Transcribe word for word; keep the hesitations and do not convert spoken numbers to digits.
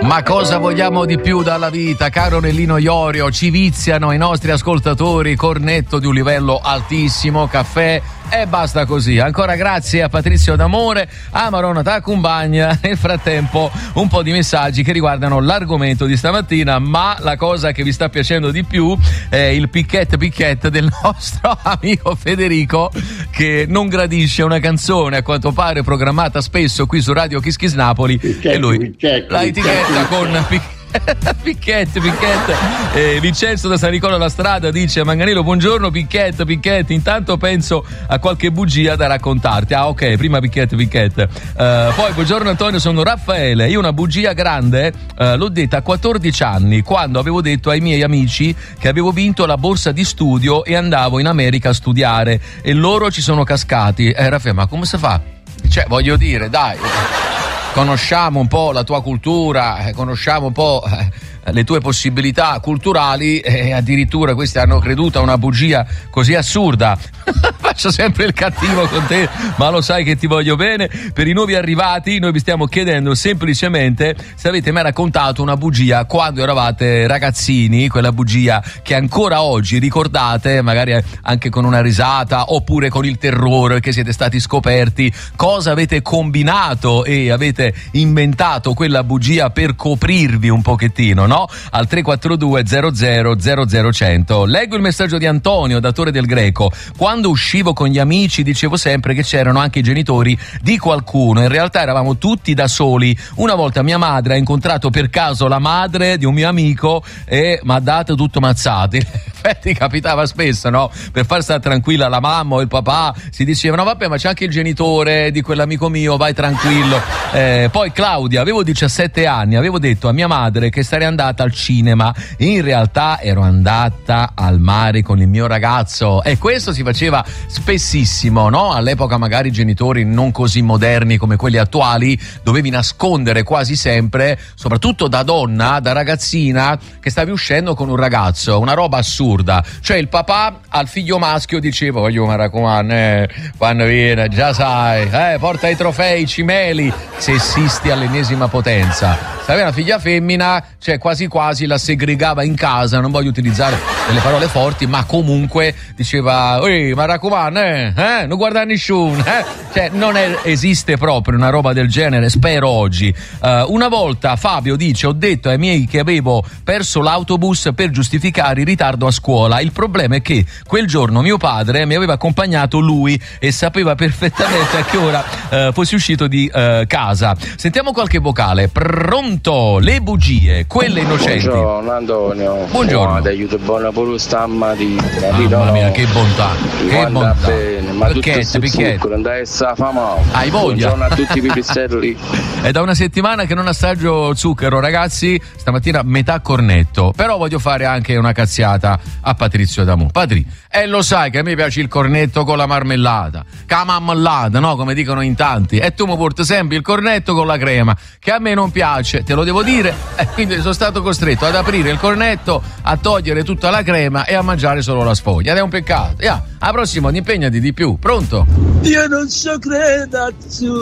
Ma cosa vogliamo di più dalla vita, caro Nellino Iorio? Ci viziano i nostri ascoltatori, cornetto di un livello altissimo, caffè e basta così. Ancora grazie a Patrizio D'Amore, a Marona Tacumbagna. Nel frattempo un po' di messaggi che riguardano l'argomento di stamattina, ma la cosa che vi sta piacendo di più è il picchette picchette del nostro amico Federico, che non gradisce una canzone a quanto pare programmata spesso qui su Radio Kiss Kiss Napoli, picchette, e lui picchette, la etichetta picchette. con picchette picchette, picchette. Eh, Vincenzo da San Nicola alla Strada dice: Manganello, buongiorno, picchette, picchette. Intanto penso a qualche bugia da raccontarti. Ah, ok, prima picchette, picchette. Uh, poi, buongiorno Antonio, sono Raffaele. Io una bugia grande uh, l'ho detta a quattordici anni, quando avevo detto ai miei amici che avevo vinto la borsa di studio e andavo in America a studiare, e loro ci sono cascati. Eh, Raffaele, ma come si fa? Cioè, voglio dire, dai, conosciamo un po' la tua cultura, conosciamo un po' le tue possibilità culturali, e addirittura questi hanno creduto a una bugia così assurda. Faccio sempre il cattivo con te, ma lo sai che ti voglio bene. Per i nuovi arrivati, noi vi stiamo chiedendo semplicemente se avete mai raccontato una bugia quando eravate ragazzini, quella bugia che ancora oggi ricordate, magari anche con una risata oppure con il terrore che siete stati scoperti. Cosa avete combinato e avete inventato quella bugia per coprirvi un pochettino, no? Al tre quattro due zero zero zero zero cento. Leggo il messaggio di Antonio da Torre del Greco. Quando uscivo con gli amici dicevo sempre che c'erano anche i genitori di qualcuno, in realtà eravamo tutti da soli. Una volta mia madre ha incontrato per caso la madre di un mio amico e mi ha dato tutto mazzato. In effetti capitava spesso, no? Per far stare tranquilla la mamma o il papà si dicevano: vabbè, ma c'è anche il genitore di quell'amico mio, vai tranquillo. Eh, poi Claudia, avevo diciassette anni, avevo detto a mia madre che sarei andata al cinema, in realtà ero andata al mare con il mio ragazzo. E questo si faceva spessissimo, no? All'epoca magari i genitori non così moderni come quelli attuali, dovevi nascondere quasi sempre, soprattutto da donna, da ragazzina, che stavi uscendo con un ragazzo, una roba assurda. Cioè il papà al figlio maschio diceva: voglio, mi raccomando, eh, quando viene, già sai, eh, porta i trofei, i cimeli. Sessisti all'ennesima potenza. Se aveva una figlia femmina, cioè quasi quasi la segregava in casa, non voglio utilizzare delle parole forti, ma comunque diceva: ehi, ma raccomando, eh, eh, non guardare nessuno, eh. Cioè non è, esiste proprio una roba del genere, spero oggi. Uh, una volta Fabio dice: ho detto ai miei che avevo perso l'autobus per giustificare il ritardo a scuola. Il problema è che quel giorno mio padre mi aveva accompagnato lui e sapeva perfettamente a che ora uh, fossi uscito di uh, casa. Sentiamo qualche vocale. Pronto? Le bugie, quelle innocenti. Buongiorno Antonio. Buongiorno. Ti aiuto buona pure stamattina. Mamma mia, che bontà. Che bontà. Bene, ma picchette, picchette. Non deve essere famato. Hai voglia. Buongiorno a tutti i pipistrelli. È da una settimana che non assaggio zucchero, ragazzi. Stamattina metà cornetto. Però voglio fare anche una cazziata a Patrizio D'Amore. Patri, e eh, lo sai che a me piace il cornetto con la marmellata, con la marmellata, no? Come dicono in tanti. E tu mi porti sempre il cornetto con la crema, che a me non piace, te lo devo dire. E quindi sono stato costretto ad aprire il cornetto, a togliere tutta la crema e a mangiare solo la sfoglia. Ed è un peccato. Yeah. Alla prossima impegnati di più. Pronto? Io non so credazzo.